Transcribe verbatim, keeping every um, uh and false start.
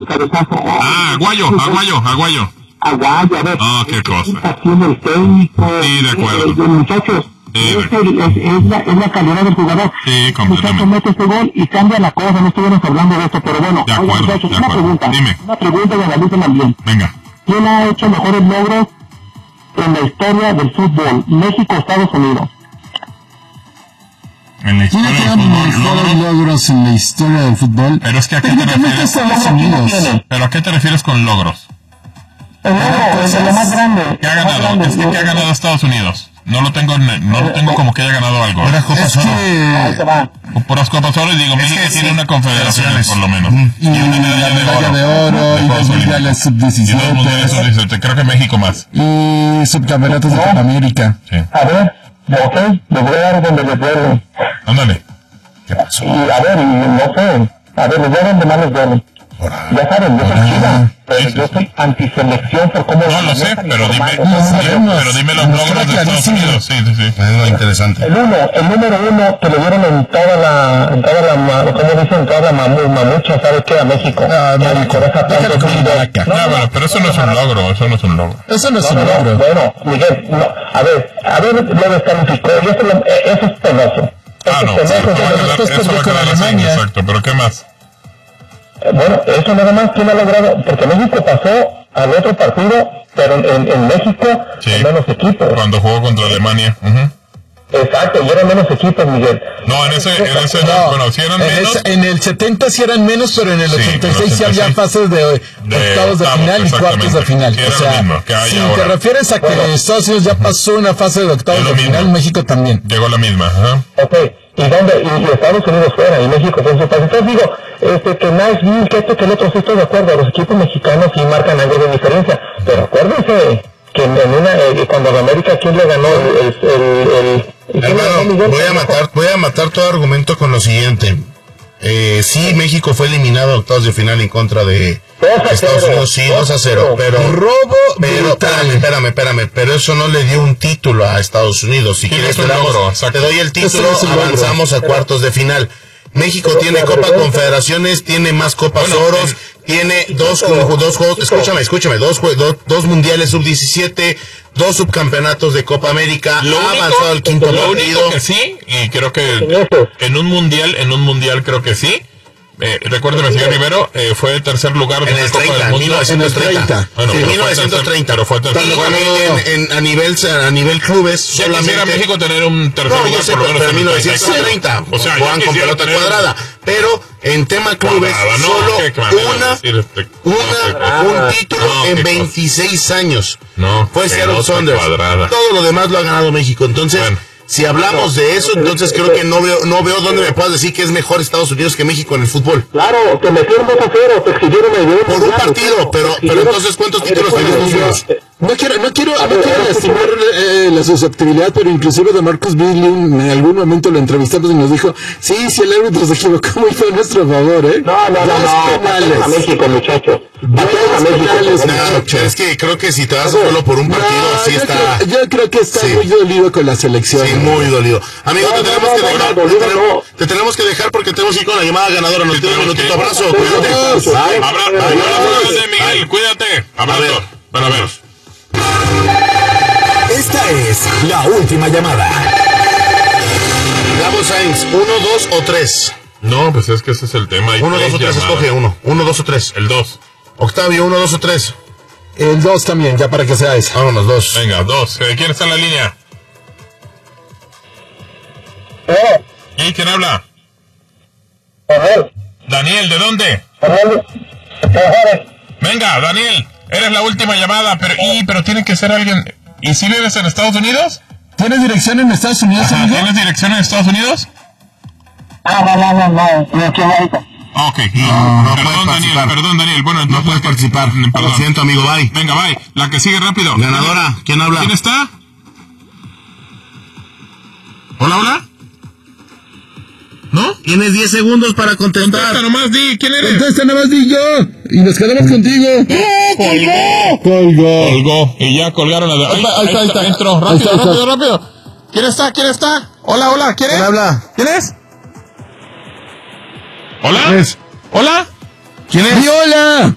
cabezazo. Ah, Aguayo, Aguayo, Aguayo. Aguayo, a ver. Ah, qué cosa. Haciendo el técnico. Sí, de acuerdo. Eh, de muchachos. Sí, es, el, es, es, la, es la calidad del jugador. Sí, completamente. Muchachos, mete este gol y cambia la cosa. No estuvimos hablando de esto, pero bueno. De acuerdo, oye, muchachos, de una acuerdo. pregunta. Dime. Una pregunta y analicen también. Venga. ¿Quién ha hecho mejores logros en la historia del fútbol? México, Estados Unidos. En la ¿Quién historia ha del tenido fútbol, mejores logros. logros en la historia del fútbol? Pero es que ¿a qué te Técnicamente refieres? Estados Unidos. ¿Pero a qué te refieres con logros? El logro, el, lo más grande. ¿Qué ha lo más ganado? grande. Es que ¿qué ha ganado Estados Unidos? No lo tengo, en- no lo tengo como que haya ganado algo. Es Ahí se que... va. Puras copas oro y digo, México que tiene sí. una confederación por lo menos. Y una la medalla de oro, y dos mundiales sub Y dos mundiales sub diecisiete, diecisiete, creo que México más. y subcampeonatos de Copa América. Sí. A ver, ok, les voy a dar donde les duele. Ándale. ¿Qué pasó? Y a ver, y no sé, a ver, les voy a dar donde más les duele. Ya saben, yo soy chiva, pero Sí, sí, yo sí. soy antiselección por cómo... No lo sé, pero dime, sabemos. pero dime los Nos logros queda de Estados clarísimo. Unidos. Sí, sí, sí. Es lo interesante. El uno, el número uno que le dieron en toda la, en toda la, ma- ¿cómo dicen? En toda la mamu, mamucha, ¿sabes qué? A México. Ah, no, Con Coraza déjalo tanto como fútbol. Baraca. No, pero, pero eso no es un logro, eso no es un logro. Eso no es No, un no, no, logro. bueno, Miguel, no, a ver, a ver, lo descalificó, y eso, lo- eh, eso es penoso. Ah, Eso no, es sí, penoso, eso va a eso quedar, después eso va a perdió con quedar así, Alemania. exacto, pero ¿qué más? Eh, Bueno, eso nada más quién ha logrado, porque México pasó al otro partido, pero en, en México, Sí. con menos equipos. Cuando jugó contra Alemania. Ujú. Exacto, y eran menos equipos, Miguel. No, en ese, en ese, No, bueno, si eran en, menos, ese- en el setenta sí eran menos, pero en el Sí, ochenta y en el seis sí había ochenta y seis fases de, de octavos de octavos, final y cuartos de exactamente. final. Sí, era O lo sea, mismo que hay si ahora. te refieres a que Bueno. Estados Unidos ya pasó una fase de octavos Es lo de final, mismo. México también. llegó la misma. Ajá. Ok, ¿y dónde? Y, y Estados Unidos fuera, y México fue en su país. Entonces digo, este, que Nashville, que esto, que el otro, sí estoy de acuerdo, los equipos mexicanos sí marcan algo de diferencia, pero acuérdense que en una, eh, cuando a América, ¿quién le ganó el, el, el, el- ¿quién le ganó, Hermano, Miguel? voy a matar, voy a matar todo argumento con lo siguiente. Eh, sí, México fue eliminado a octavos de final en contra de dos a Estados cero, Unidos, sí, dos a cero, pero Robo pero brutal. espérame, espérame, espérame, pero eso no le dio un título a Estados Unidos. Si Sí, quieres es te un damos, logro, exacto. te doy el título, Eso es un logro. avanzamos a cuartos de final. México Pero tiene la Copa vergüenza- Confederaciones, tiene más Copas Bueno, Oros, tiene dos, ju- dos juegos, escúchame, escúchame, dos, jue- dos, dos mundiales sub diecisiete, dos subcampeonatos de Copa América, Lo ha único- avanzado al quinto Lo partido. único que sí, y creo que Señores. en un mundial, en un mundial creo que sí. Eh, recuérdeme, señor Rivero, eh, fue tercer lugar de En la el Copa treinta, del Mundo. mil novecientos treinta. Bueno, Sí, pero fue mil novecientos treinta. tercer- pero fue tercer Y lugar. en, en- a nivel a nivel clubes Ya quisiera solamente México tener un tercer no, lugar yo sé, por lo menos pero en en mil el novecientos treinta O sea, yo juegan con quisiera pelota tener un- cuadrada, pero en tema clubes Cuadrada, no, solo qué manera de una decir este- una no, un qué- título no, qué en cosa. veintiséis años. No, Fue Seattle pelota Saunders. cuadrada. Todo lo demás lo ha ganado México. Entonces, Bueno. si hablamos de eso, entonces creo que no veo no veo dónde me puedas decir que es mejor Estados Unidos que México en el fútbol. Claro, te metieron dos a cero, te exigieron el gol. Por un partido, pero pero entonces ¿cuántos títulos tiene Estados Unidos? No quiero, no quiero, A no ver, quiero a ver, lastimar eh, la susceptibilidad, pero inclusive de Marcus Billing en algún momento lo entrevistamos y nos dijo, sí, si el árbitro se equivocó muy fue a nuestro favor, ¿eh? No, no, no, Dos no, penales. a México, muchachos. Dos Patearon a México. penales, por favor. No, es que creo que si te vas solo por un partido, No, sí yo, está creo, yo creo que está Sí. muy dolido con la selección. sí, muy dolido. Amigo, No, te no, tenemos no, que no, dejar. no, te, dolido tenemos, no. te tenemos que dejar porque tenemos que ir con la llamada ganadora. Nos Sí, queda un tenemos minutito. que ir. Abrazo, cuídate. Bye. Abrazo, Bye. abrazo, Bye. Miguel, cuídate. Abrazo. ver. Para ver. Esta es la última llamada. Gabo Sainz, uno, dos o tres. No, pues es que ese es el tema. Hay Uno, tres dos o tres, llamadas. escoge uno. Uno, dos o tres. El dos. Octavio, uno, dos o tres. El dos también, ya para que sea eso. Vámonos, dos. Venga, dos. Eh, ¿Quién está en la línea? Eh, ¿Y quién habla? Jorge, Daniel, ¿de dónde? Jorge, Jorge. Venga, Daniel, eres la última llamada, pero y pero tiene que ser alguien. ¿Y si vives en Estados Unidos? ¿Tienes dirección en Estados Unidos, Ajá, amigo? ¿tienes dirección en Estados Unidos? Ah, no, no, no, no, no, aquí ahorita. Ah, ok. No, no perdón, puede Daniel, participar. perdón, Daniel. Bueno, No entonces, puedes participar. Perdón. Lo siento, amigo, bye. Venga, bye. La que sigue rápido. Ganadora, ¿quién habla? ¿Quién está? Hola, hola. ¿No? Tienes diez segundos para contestar. Contesta nomás, di, ¿quién eres? Contesta nada más di yo. Y nos quedamos contigo. Colgó. Colgó. Colgó. Y ya colgaron a... Ahí, Ahí está, ahí está, ahí está. Entró. Ahí Rápido, está, ahí está. rápido, rápido. ¿Quién está? ¿Quién está? Hola, hola. ¿Quién es? ¿Quién habla? ¿Quién es? ¿Hola? ¿Quién es? ¿Hola? ¿Quién es? ¡Y hola!